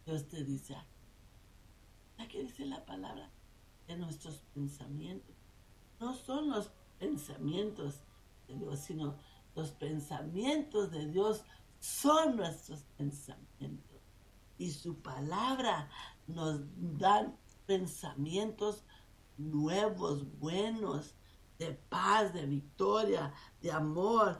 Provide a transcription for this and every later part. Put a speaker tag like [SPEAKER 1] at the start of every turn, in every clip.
[SPEAKER 1] Dios te dice, ¿qué dice la palabra? De nuestros pensamientos. No son los pensamientos de Dios, sino los pensamientos de Dios son nuestros pensamientos. Y su palabra nos da pensamientos nuevos, buenos, de paz, de victoria, de amor,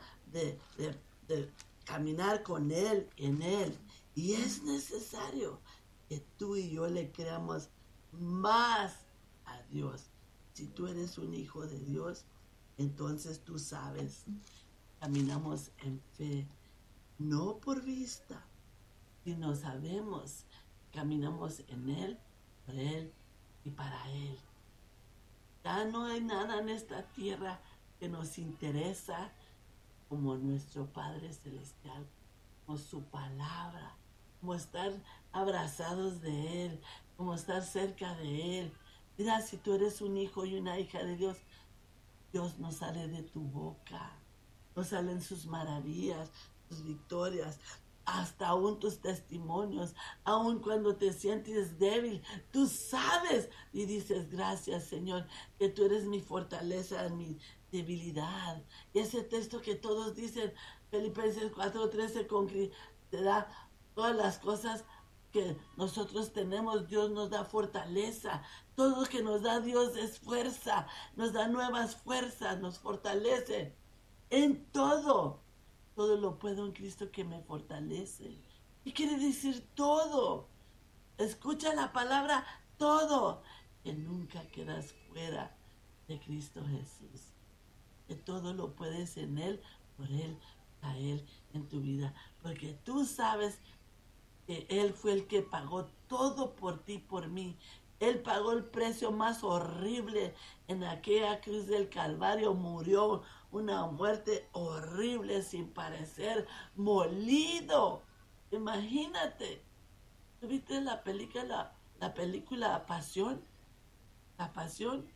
[SPEAKER 1] de caminar con Él, en Él. Y es necesario que tú y yo le creamos más a Dios. Si tú eres un hijo de Dios, entonces tú sabes, caminamos en fe, no por vista, sino sabemos, caminamos en Él, por Él y para Él. Ya no hay nada en esta tierra que nos interesa como nuestro Padre Celestial, como su palabra, como estar abrazados de Él, como estar cerca de Él. Mira, si tú eres un hijo y una hija de Dios, Dios no sale de tu boca, no salen sus maravillas, sus victorias, hasta aún tus testimonios, aún cuando te sientes débil, tú sabes y dices, gracias Señor, que tú eres mi fortaleza, mi debilidad. Y ese texto que todos dicen, Filipenses 4:13, te da todas las cosas que nosotros tenemos, Dios nos da fortaleza. Todo lo que nos da Dios es fuerza, nos da nuevas fuerzas, nos fortalece en todo. Todo lo puedo en Cristo que me fortalece. ¿Qué quiere decir todo? Escucha la palabra todo. Que nunca quedas fuera de Cristo Jesús. Que todo lo puedes en Él, por Él, a Él en tu vida. Porque tú sabes que Él fue el que pagó todo por ti, por mí. Él pagó el precio más horrible en aquella cruz del Calvario. Murió una muerte horrible sin parecer, molido. Imagínate. ¿Viste la película Pasión? La Pasión.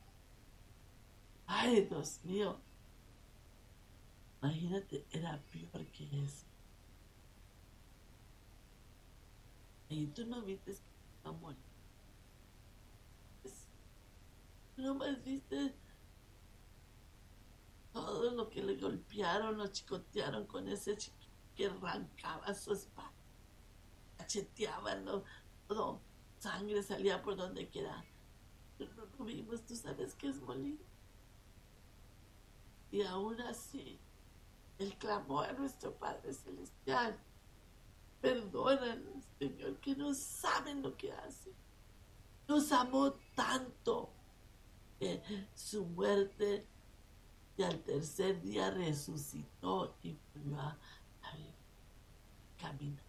[SPEAKER 1] Ay, Dios mío. Imagínate, era peor que eso. Y tú no viste que iba a morir. Tú nomás viste todo lo que le golpearon, lo chicotearon con ese chiquito que arrancaba su espalda, cacheteaban, todo, sangre salía por donde quiera. Pero no lo vimos, tú sabes que es molido. Y aún así, Él clamó a nuestro Padre Celestial, perdónanos, Señor, que no saben lo que hacen. Nos amó tanto que su muerte y al tercer día resucitó y volvió a caminar.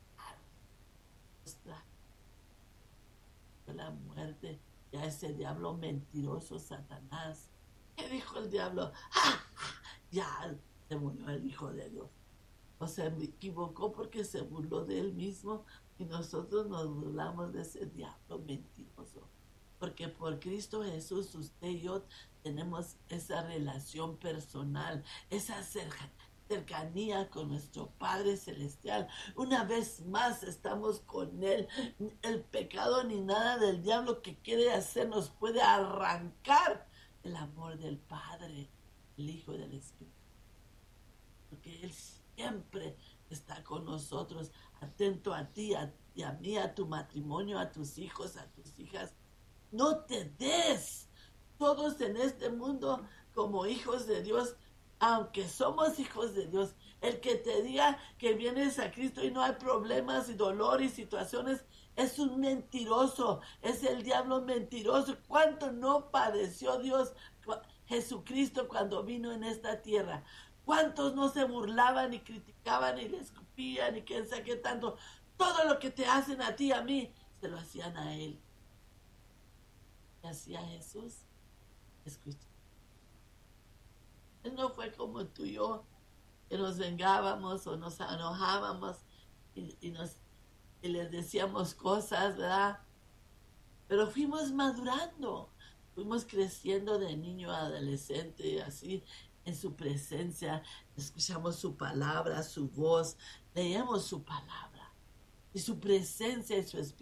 [SPEAKER 1] La muerte y a ese diablo mentiroso Satanás. ¿Qué dijo el diablo? ¡Ah! Ya se murió el Hijo de Dios. O sea, me equivocó porque se burló de él mismo y nosotros nos burlamos de ese diablo mentiroso. Porque por Cristo Jesús, usted y yo tenemos esa relación personal, esa cercanía con nuestro Padre Celestial. Una vez más estamos con Él. El pecado ni nada del diablo que quiere hacer nos puede arrancar el amor del Padre, el Hijo y del Espíritu. Porque Él siempre está con nosotros, atento a ti y a mí, a tu matrimonio, a tus hijos, a tus hijas. No te des. Todos en este mundo como hijos de Dios, aunque somos hijos de Dios, el que te diga que vienes a Cristo y no hay problemas y dolor y situaciones, es un mentiroso, es el diablo mentiroso. ¿Cuánto no padeció Dios, Jesucristo, cuando vino en esta tierra? ¿Cuántos no se burlaban y criticaban y le escupían y quién sabe qué tanto? Todo lo que te hacen a ti y a mí, se lo hacían a Él. ¿Qué hacía Jesús? Escucha. Él no fue como tú y yo, que nos vengábamos o nos enojábamos y les decíamos cosas, ¿verdad? Pero fuimos madurando, fuimos creciendo de niño a adolescente, así, en su presencia, escuchamos su palabra, su voz, leemos su palabra, y su presencia y su espíritu